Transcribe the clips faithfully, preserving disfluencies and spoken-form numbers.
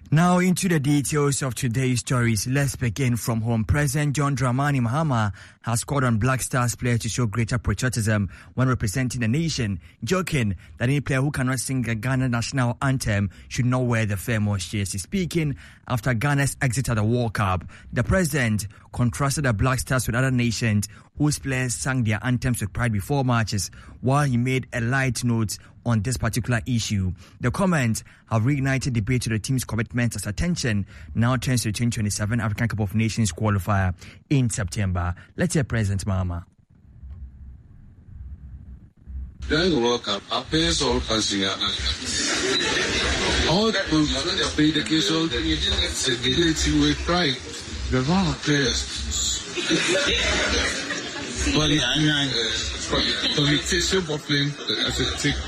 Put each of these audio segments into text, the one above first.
Now into the details of today's stories. Let's begin from home. President John Dramani Mahama has called on Black Stars players to show greater patriotism when representing the nation, joking that any player who cannot sing the Ghana national anthem should not wear the famous jersey. Speaking after Ghana's exit at the World Cup, the president contrasted the Black Stars with other nations whose players sang their anthems with pride before matches, while he made a light note on this particular issue. The comments have reignited debate to the team's commitment as attention now turns to the twenty twenty-seven African Cup of Nations qualifier in September. Let's hear President Mahama. During the World Cup, our players all can sing out. All the dedication, the with pride. The wrong players. But it's communication for playing as a tick.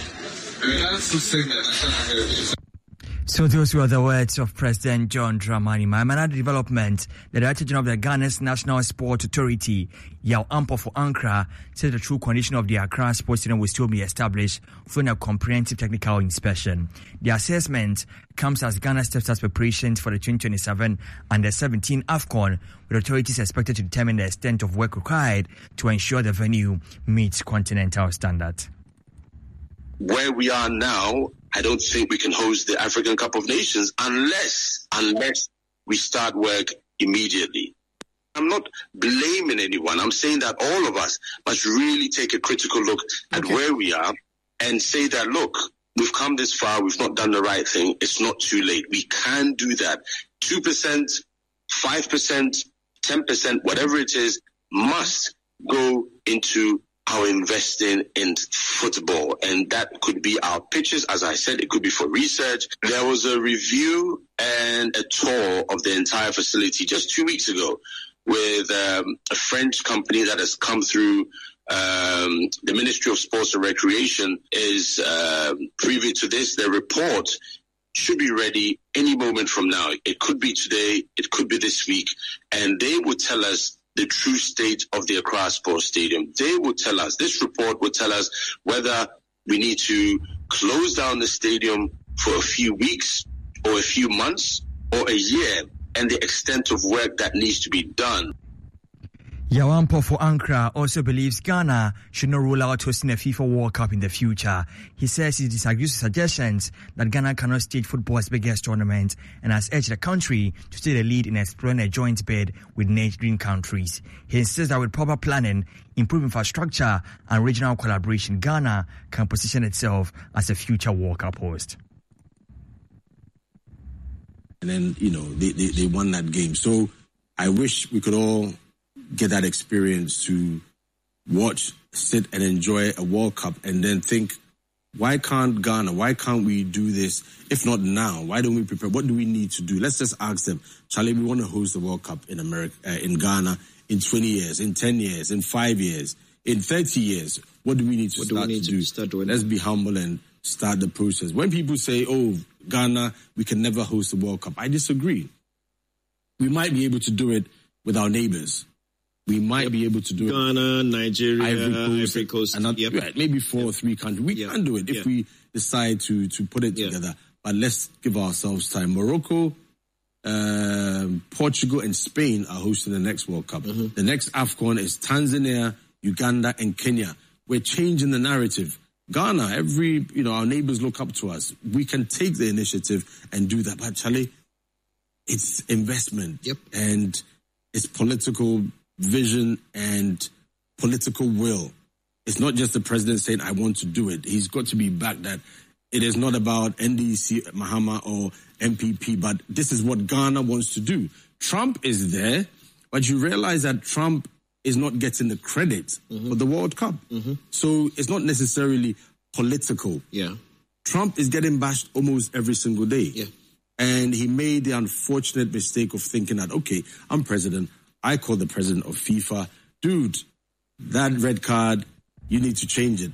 So those were the words of President John Dramani Mahama. Another development, the Director General of the Ghana's National Sport Authority, Yaw Ampofo-Ankra, said the true condition of the Accra Sports Stadium will still be established following a comprehensive technical inspection. The assessment comes as Ghana steps up preparations for the twenty twenty-seven Under seventeen AFCON, with authorities expected to determine the extent of work required to ensure the venue meets continental standards. Where we are now, I don't think we can host the African Cup of Nations unless, unless we start work immediately. I'm not blaming anyone. I'm saying that all of us must really take a critical look at okay. where we are and say that, look, we've come this far. We've not done the right thing. It's not too late. We can do that. two percent, five percent, ten percent, whatever it is, must go into our investing in football, and that could be our pitches. As I said, it could be for research. There was a review and a tour of the entire facility just two weeks ago with um, a French company that has come through. Um, the Ministry of Sports and Recreation is uh, privy to this. The report should be ready any moment from now. It could be today, it could be this week, and they will tell us the true state of the Accra Sports Stadium. They will tell us, this report will tell us whether we need to close down the stadium for a few weeks or a few months or a year, and the extent of work that needs to be done. Yaw Ampofo-Ankra also believes Ghana should not rule out hosting a FIFA World Cup in the future. He says he disagrees with suggestions that Ghana cannot stage football's biggest tournament and has urged the country to stay the lead in exploring a joint bid with neighboring countries. He insists that with proper planning, improved infrastructure and regional collaboration, Ghana can position itself as a future World Cup host. And then, you know, they, they, they won that game. So I wish we could all get that experience to watch, sit and enjoy a World Cup and then think, why can't Ghana, why can't we do this? If not now, why don't we prepare? What do we need to do? Let's just ask them, Charlie, we want to host the World Cup in America, uh, in Ghana in twenty years, in ten years, in five years, in thirty years. What do we need to what start do we need to do? do? Start doing Let's be humble and start the process. When people say, oh, Ghana, we can never host the World Cup, I disagree. We might be able to do it with our neighbors. We might yep. be able to do it. Ghana, Nigeria, Ivory Coast, Ivory Coast. and not, yep. right, maybe four yep. or three countries. We yep. can do it if yep. we decide to to put it yep. together. But let's give ourselves time. Morocco, um, Portugal, and Spain are hosting the next World Cup. Mm-hmm. The next AFCON is Tanzania, Uganda, and Kenya. We're changing the narrative. Ghana, every you know, our neighbors look up to us. We can take the initiative and do that. But Charlie, it's investment yep. and it's political vision and political will. It's not just the president saying, I want to do it. He's got to be back that it is not about N D C, Mahama or M P P, but this is what Ghana wants to do. Trump is there, but you realize that Trump is not getting the credit mm-hmm. for the World Cup. Mm-hmm. So it's not necessarily political. Yeah. Trump is getting bashed almost every single day. Yeah. And he made the unfortunate mistake of thinking that, okay, I'm president, I call the president of FIFA, dude, that red card, you need to change it.